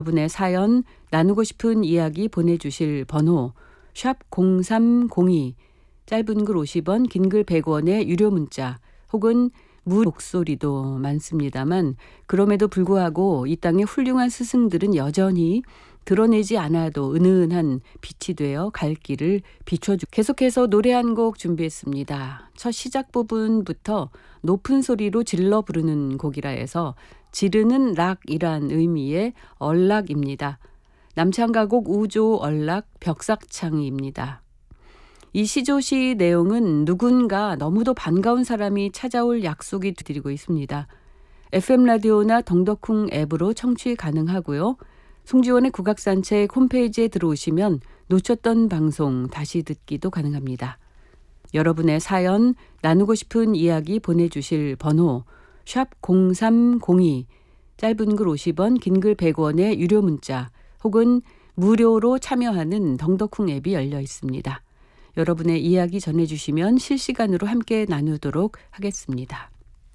여러분의 사연, 나누고 싶은 이야기 보내주실 번호 샵 0302, 짧은 글 50원, 긴 글 100원의 유료 문자 혹은 목소리도 많습니다만 그럼에도 불구하고 이 땅의 훌륭한 스승들은 여전히 드러내지 않아도 은은한 빛이 되어 갈 길을 비춰주고 계속해서 노래 한 곡 준비했습니다. 첫 시작 부분부터 높은 소리로 질러 부르는 곡이라 해서 지르는 락이란 의미의 얼락입니다. 남창가곡 우조 얼락 벽삭창이입니다. 이 시조시 내용은 누군가 너무도 반가운 사람이 찾아올 약속이 드리고 있습니다. FM 라디오나 덩덕쿵 앱으로 청취 가능하고요. 송지원의 국악산책 홈페이지에 들어오시면 놓쳤던 방송 다시 듣기도 가능합니다. 여러분의 사연, 나누고 싶은 이야기 보내주실 번호 샵 0302, 짧은 글 50원, 긴 글 100원의 유료 문자 혹은 무료로 참여하는 덩덕쿵 앱이 열려 있습니다. 여러분의 이야기 전해주시면 실시간으로 함께 나누도록 하겠습니다.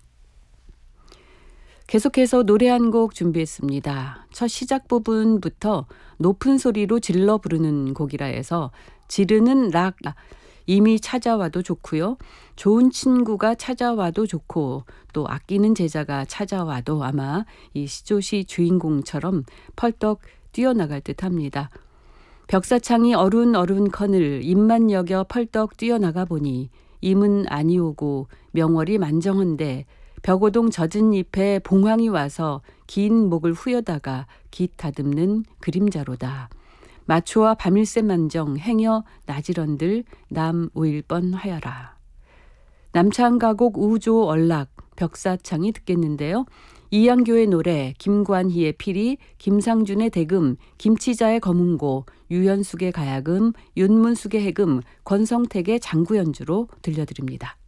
계속해서 노래 한 곡 준비했습니다. 첫 시작 부분부터 높은 소리로 질러 부르는 곡이라 해서 지르는 락, 이미 찾아와도 좋고요. 좋은 친구가 찾아와도 좋고 또 아끼는 제자가 찾아와도 아마 이 시조시 주인공처럼 펄떡 뛰어나갈 듯합니다. 벽사창이 어른커늘 입만 여겨 펄떡 뛰어나가 보니 임은 아니오고 명월이 만정한데 벽오동 젖은 잎에 봉황이 와서 긴 목을 후여다가 깃 다듬는 그림자로다. 마초와 밤일새 만정 행여 나지런들 남 오일번 하여라. 남창가곡 우조 얼락 벽사창이 듣겠는데요. 이양교의 노래, 김관희의 피리, 김상준의 대금, 김치자의 검은고, 유연숙의 가야금, 윤문숙의 해금, 권성택의 장구연주로 들려드립니다.